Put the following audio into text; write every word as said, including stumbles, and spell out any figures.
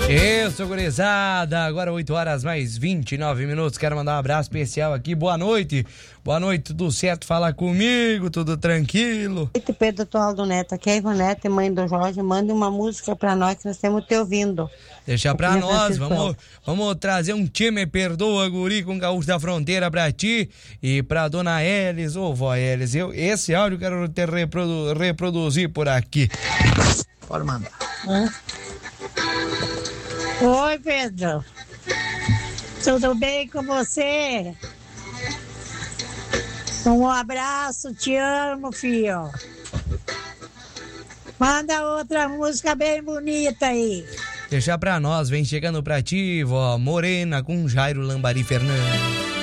Isso, gurizada, agora oito horas mais vinte e nove minutos, quero mandar um abraço especial aqui, boa noite, boa noite, tudo certo, fala comigo, tudo tranquilo. Oi, Pedro Toaldo Neto, aqui é a Ivonete, mãe do Jorge, manda uma música pra nós que nós temos te ouvindo. Deixa pra nós, vamos, vamos trazer um time Perdoa Guri com Gaúcho da Fronteira pra ti e pra dona Elis, ô vó Elis, eu, esse áudio eu quero te reprodu, reproduzir por aqui. Pode mandar. Hã? Oi, Pedro. Tudo bem com você? Um abraço, te amo, filho. Manda outra música bem bonita aí. Deixa pra nós, vem chegando pra ti, vó Morena com Jairo Lambari Fernandes.